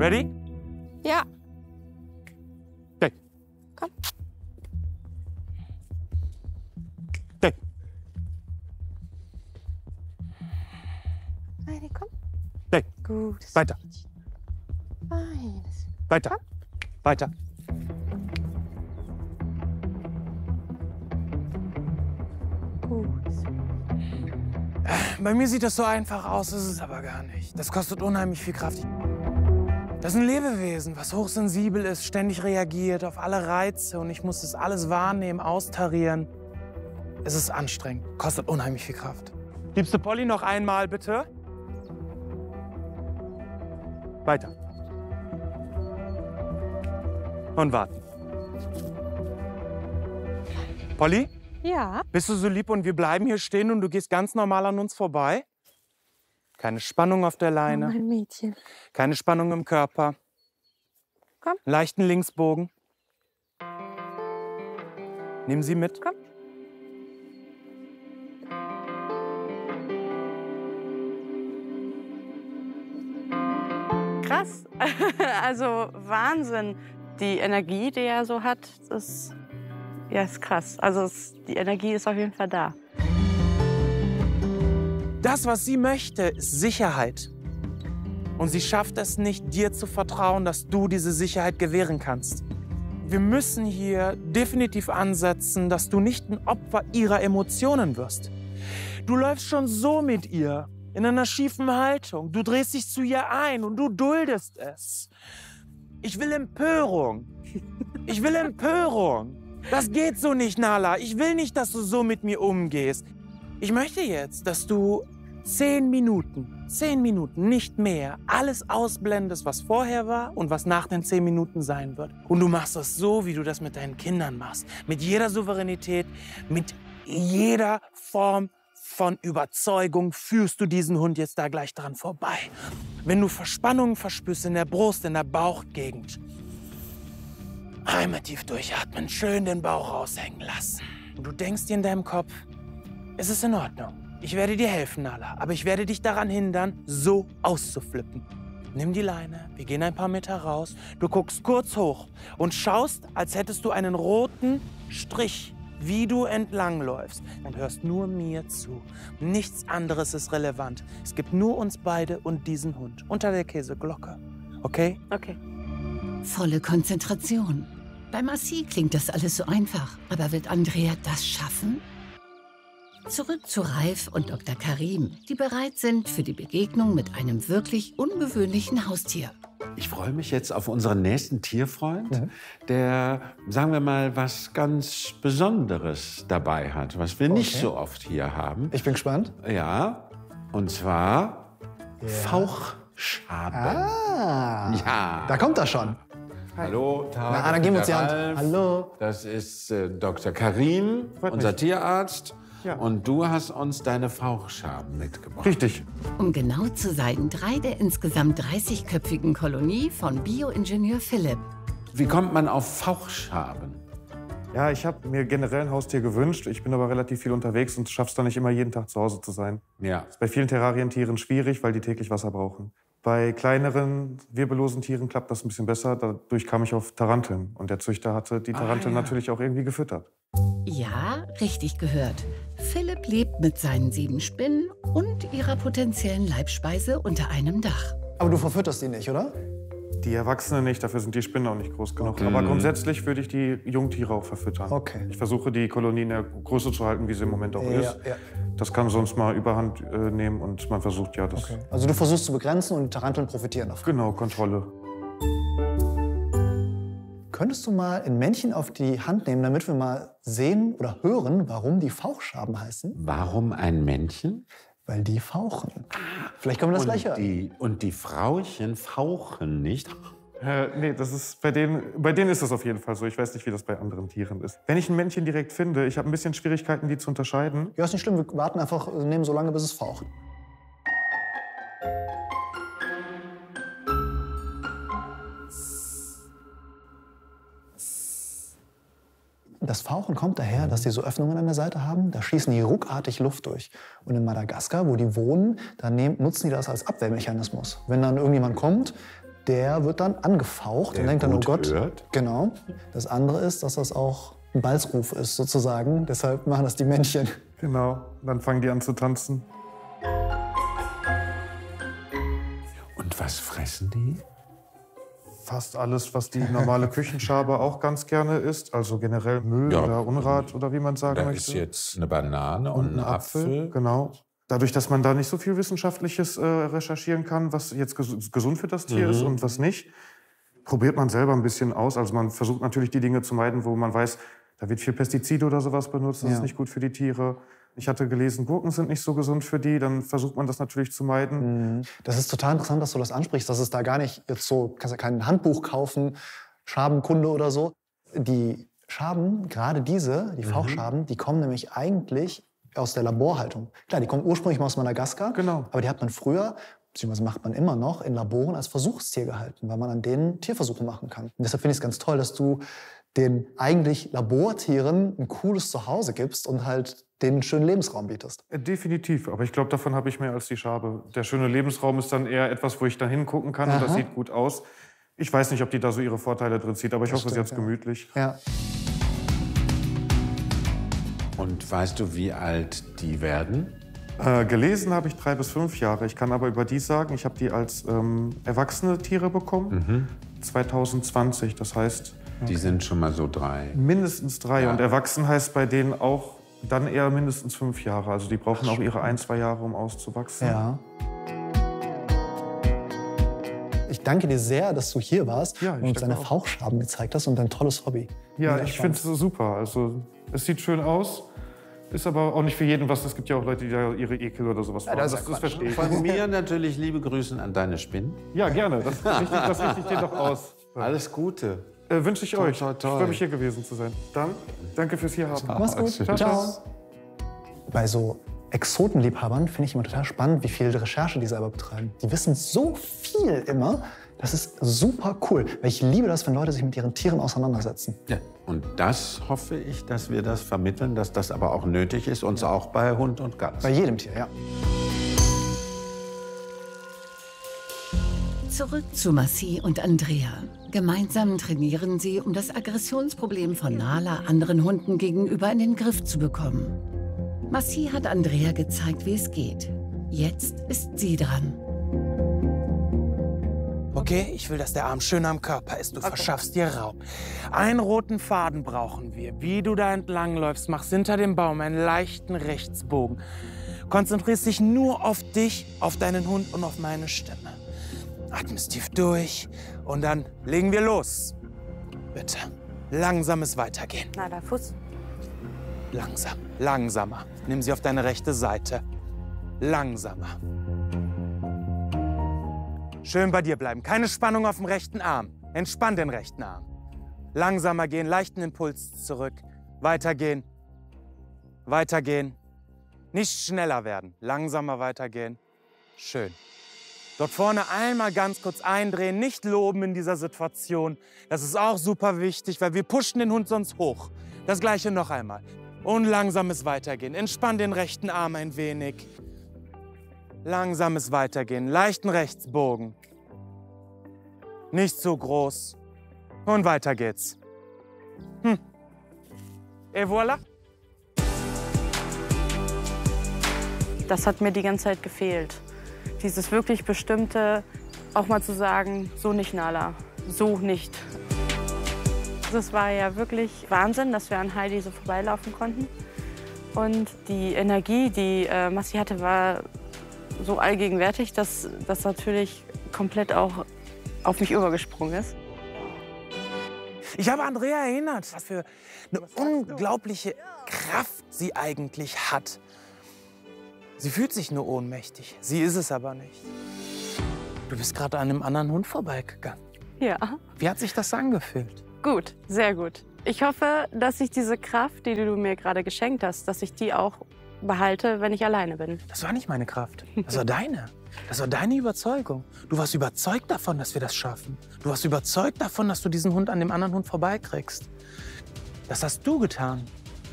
Ready? Ja. Day. Komm. Day. Heidi, komm. Day. Gut. Weiter. Feines. Weiter. Komm. Weiter. Gut. Bei mir sieht das so einfach aus, ist es aber gar nicht. Das kostet unheimlich viel Kraft. Das ist ein Lebewesen, was hochsensibel ist, ständig reagiert auf alle Reize und ich muss das alles wahrnehmen, austarieren. Es ist anstrengend, kostet unheimlich viel Kraft. Liebste Polly, noch einmal bitte. Weiter. Und warten. Polly, Ja. bist du so lieb und wir bleiben hier stehen und du gehst ganz normal an uns vorbei? Keine Spannung auf der Oh, Leine, mein Mädchen. keine Spannung im Körper. Komm. Leichten Linksbogen. Nimm sie mit. Komm. Krass. Also Wahnsinn. Die Energie, die er so hat, ist krass. Also die Energie ist auf jeden Fall da. Das, was sie möchte, ist Sicherheit. Und sie schafft es nicht, dir zu vertrauen, dass du diese Sicherheit gewähren kannst. Wir müssen hier definitiv ansetzen, dass du nicht ein Opfer ihrer Emotionen wirst. Du läufst schon so mit ihr, in einer schiefen Haltung. Du drehst dich zu ihr ein und du duldest es. Ich will Empörung. Ich will Empörung. Das geht so nicht, Nala. Ich will nicht, dass du so mit mir umgehst. Ich möchte jetzt, dass du 10 Minuten, nicht mehr, alles ausblendest, was vorher war und was nach den 10 Minuten sein wird. Und du machst das so, wie du das mit deinen Kindern machst. Mit jeder Souveränität, mit jeder Form von Überzeugung führst du diesen Hund jetzt da gleich dran vorbei. Wenn du Verspannungen verspürst in der Brust, in der Bauchgegend, einmal tief durchatmen, schön den Bauch raushängen lassen. Und du denkst dir in deinem Kopf, es ist in Ordnung. Ich werde dir helfen, Nala, aber ich werde dich daran hindern, so auszuflippen. Nimm die Leine, wir gehen ein paar Meter raus, du guckst kurz hoch und schaust, als hättest du einen roten Strich, wie du entlangläufst, und hörst nur mir zu. Nichts anderes ist relevant. Es gibt nur uns beide und diesen Hund unter der Käseglocke. Okay? Okay. Volle Konzentration. Bei Marci klingt das alles so einfach. Aber wird Andrea das schaffen? Zurück zu Ralf und Dr. Karim, die bereit sind für die Begegnung mit einem wirklich ungewöhnlichen Haustier. Ich freue mich jetzt auf unseren nächsten Tierfreund, der, sagen wir mal, was ganz Besonderes dabei hat, was wir nicht so oft hier haben. Ich bin gespannt. Ja, und zwar Fauchschaben. Ah, Ja. da kommt er schon. Hallo, Tag. Na, dann geben wir uns die Hand. Ralf. Hallo. Das ist Dr. Karim, unser Tierarzt. Ja. Und du hast uns deine Fauchschaben mitgebracht. Richtig. Um genau zu sein, 3 der insgesamt 30-köpfigen Kolonie von Bioingenieur Philipp. Wie kommt man auf Fauchschaben? Ja, ich habe mir generell ein Haustier gewünscht. Ich bin aber relativ viel unterwegs und schaff's dann nicht immer, jeden Tag zu Hause zu sein. Ja. Ist bei vielen Terrarientieren schwierig, weil die täglich Wasser brauchen. Bei kleineren, wirbellosen Tieren klappt das ein bisschen besser. Dadurch kam ich auf Taranteln. Und der Züchter hatte die Taranteln natürlich auch irgendwie gefüttert. Ja, richtig gehört. Philipp lebt mit seinen 7 Spinnen und ihrer potenziellen Leibspeise unter einem Dach. Aber du verfütterst die nicht, oder? Die Erwachsenen nicht, dafür sind die Spinnen auch nicht groß genug. Aber grundsätzlich würde ich die Jungtiere auch verfüttern. Okay. Ich versuche, die Kolonie in der Größe zu halten, wie sie im Moment auch ist. Ja. Das kann sonst mal Überhand nehmen und man versucht, ja, das... Okay. Also du versuchst zu begrenzen und die Taranteln profitieren davon. Genau, Kontrolle. Könntest du mal ein Männchen auf die Hand nehmen, damit wir mal sehen oder hören, warum die Fauchschaben heißen? Warum ein Männchen? Weil die fauchen. Vielleicht können wir das gleich hören. Und die Frauchen fauchen nicht? Nee, das ist bei denen ist das auf jeden Fall so. Ich weiß nicht, wie das bei anderen Tieren ist. Wenn ich ein Männchen direkt finde, ich habe ein bisschen Schwierigkeiten, die zu unterscheiden. Ja, ist nicht schlimm. Wir warten einfach, nehmen so lange, bis es faucht. Das Fauchen kommt daher, dass die so Öffnungen an der Seite haben. Da schießen die ruckartig Luft durch. Und in Madagaskar, wo die wohnen, da nutzen die das als Abwehrmechanismus. Wenn dann irgendjemand kommt, der wird dann angefaucht und denkt dann, oh Gott. Hört. Genau. Das andere ist, dass das auch ein Balzruf ist, sozusagen. Deshalb machen das die Männchen. Genau, dann fangen die an zu tanzen. Und was fressen die? Fast alles, was die normale Küchenschabe auch ganz gerne isst. Also generell Müll oder Unrat oder wie man sagen Da möchte. ist jetzt eine Banane und ein Apfel. Genau. Dadurch, dass man da nicht so viel Wissenschaftliches recherchieren kann, was jetzt gesund für das Tier ist und was nicht, probiert man selber ein bisschen aus. Also man versucht natürlich die Dinge zu meiden, wo man weiß, da wird viel Pestizide oder sowas benutzt, das ist nicht gut für die Tiere. Ich hatte gelesen, Gurken sind nicht so gesund für die, dann versucht man das natürlich zu meiden. Das ist total interessant, dass du das ansprichst, dass es da gar nicht jetzt so, kannst ja kein Handbuch kaufen, Schabenkunde oder so. Die Schaben, gerade diese, die Fauchschaben, die kommen nämlich eigentlich aus der Laborhaltung. Klar, die kommen ursprünglich mal aus Madagaskar, Genau. aber die hat man früher, beziehungsweise macht man immer noch, in Laboren als Versuchstier gehalten, weil man an denen Tierversuche machen kann. Und deshalb finde ich es ganz toll, dass du den eigentlich Labortieren ein cooles Zuhause gibst und halt denen einen schönen Lebensraum bietest. Definitiv, aber ich glaube, davon habe ich mehr als die Schabe. Der schöne Lebensraum ist dann eher etwas, wo ich dann hingucken kann und das sieht gut aus. Ich weiß nicht, ob die da so ihre Vorteile drin zieht, aber ich hoffe, sie hat es gemütlich. Ja. Und weißt du, wie alt die werden? Gelesen habe ich 3 bis 5 Jahre. Ich kann aber über die sagen, ich habe die als erwachsene Tiere bekommen. 2020, das heißt Die sind schon mal so 3. mindestens 3. Ja. Und erwachsen heißt bei denen auch dann eher mindestens 5 Jahre. Also die brauchen auch ihre 1, 2 Jahre, um auszuwachsen. Ja. Ich danke dir sehr, dass du hier warst Ja, ich und uns danke deine auch. Fauchschaben gezeigt hast und dein tolles Hobby. Ja, Mega ich spannend. finde es super. Also es sieht schön aus, ist aber auch nicht für jeden was. Es gibt ja auch Leute, die da ihre Ekel oder sowas machen. das ist Das verstehe ich. Von mir natürlich liebe Grüße an deine Spinnen. Ja, gerne. Das richte ich dir doch aus. Alles Gute. Wünsche ich euch. toi, toi. Ich freue mich, hier gewesen zu sein. Dann, danke fürs Hierhaben. Mach's gut. Ciao. Ciao. Bei so Exotenliebhabern finde ich immer total spannend, wie viel Recherche die selber betreiben. Die wissen so viel immer. Das ist super cool. Weil ich liebe das, wenn Leute sich mit ihren Tieren auseinandersetzen. Ja. Und das hoffe ich, dass wir das vermitteln, dass das aber auch nötig ist, uns auch bei Hund und Katze. Bei jedem Tier, ja. Zurück zu Massi und Andrea. Gemeinsam trainieren sie, um das Aggressionsproblem von Nala anderen Hunden gegenüber in den Griff zu bekommen. Massi hat Andrea gezeigt, wie es geht. Jetzt ist sie dran. Okay, ich will, dass der Arm schön am Körper ist. Du verschaffst dir Raum. Einen roten Faden brauchen wir. Wie du da entlang läufst, machst hinter dem Baum einen leichten Rechtsbogen. Konzentrierst dich nur auf dich, auf deinen Hund und auf meine Stimme. Atmest tief durch und dann legen wir los. Bitte. Langsames Weitergehen. Na, der Fuß. Langsam. Langsamer. Nimm sie auf deine rechte Seite. Langsamer. Schön bei dir bleiben. Keine Spannung auf dem rechten Arm. Entspann den rechten Arm. Langsamer gehen, leichten Impuls zurück. Weitergehen. Weitergehen. Nicht schneller werden. Langsamer weitergehen. Schön. Dort vorne einmal ganz kurz eindrehen, nicht loben in dieser Situation. Das ist auch super wichtig, weil wir pushen den Hund sonst hoch. Das Gleiche noch einmal. Und langsames Weitergehen. Entspann den rechten Arm ein wenig. Langsames Weitergehen. Leichten Rechtsbogen. Nicht so groß. Und weiter geht's. Et voilà. Das hat mir die ganze Zeit gefehlt. Dieses wirklich Bestimmte, auch mal zu sagen, so nicht, Nala, so nicht. Das war ja wirklich Wahnsinn, dass wir an Heidi so vorbeilaufen konnten. Und die Energie, die Massi hatte, war so allgegenwärtig, dass das natürlich komplett auch auf mich übergesprungen ist. Ich habe Andrea erinnert, was für eine unglaubliche Kraft sie eigentlich hat. Sie fühlt sich nur ohnmächtig. Sie ist es aber nicht. Du bist gerade an einem anderen Hund vorbeigegangen. Ja, Wie hat sich das angefühlt? gut, sehr gut. Ich hoffe, dass ich diese Kraft, die du mir gerade geschenkt hast, dass ich die auch behalte, wenn ich alleine bin. Das war nicht meine Kraft. Das war deine. Das war deine Überzeugung. Du warst überzeugt davon, dass wir das schaffen. Du warst überzeugt davon, dass du diesen Hund an dem anderen Hund vorbeikriegst. Das hast du getan.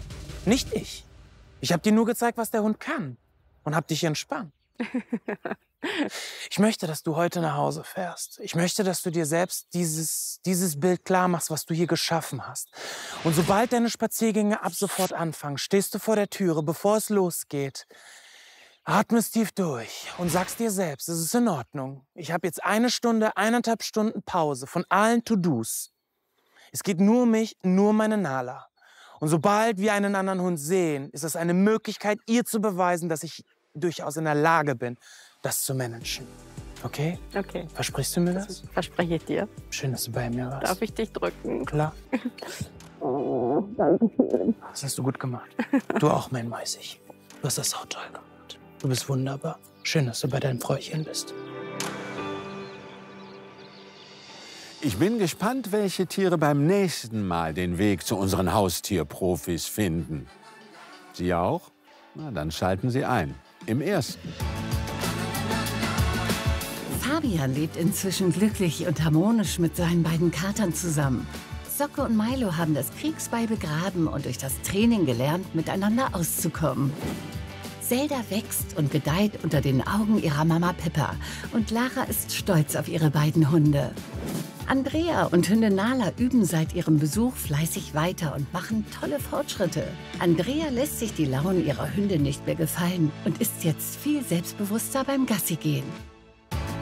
Nicht ich. Ich habe dir nur gezeigt, was der Hund kann. Und hab dich entspannt. Ich möchte, dass du heute nach Hause fährst. Ich möchte, dass du dir selbst dieses Bild klar machst, was du hier geschaffen hast. Und sobald deine Spaziergänge ab sofort anfangen, stehst du vor der Türe, bevor es losgeht. Atmest tief durch und sagst dir selbst, es ist in Ordnung. Ich habe jetzt 1 Stunde, 1,5 Stunden Pause von allen To-Dos. Es geht nur um mich, nur um meine Nala. Und sobald wir einen anderen Hund sehen, ist es eine Möglichkeit, ihr zu beweisen, dass ich durchaus in der Lage bin, das zu managen. Okay? Okay. Versprichst du mir das? Verspreche ich dir. Schön, dass du bei mir warst. Darf ich dich drücken? Klar. Oh, danke schön. Das hast du gut gemacht. Du auch, mein Mäusig. Du hast das auch toll gemacht. Du bist wunderbar. Schön, dass du bei deinem Fräuchen bist. Ich bin gespannt, welche Tiere beim nächsten Mal den Weg zu unseren Haustierprofis finden. Sie auch? Na, dann schalten Sie ein. Im ersten. Fabian lebt inzwischen glücklich und harmonisch mit seinen beiden Katern zusammen. Socke und Milo haben das Kriegsbeil begraben und durch das Training gelernt, miteinander auszukommen. Zelda wächst und gedeiht unter den Augen ihrer Mama Pippa und Lara ist stolz auf ihre beiden Hunde. Andrea und Hündin Nala üben seit ihrem Besuch fleißig weiter und machen tolle Fortschritte. Andrea lässt sich die Launen ihrer Hündin nicht mehr gefallen und ist jetzt viel selbstbewusster beim Gassigehen.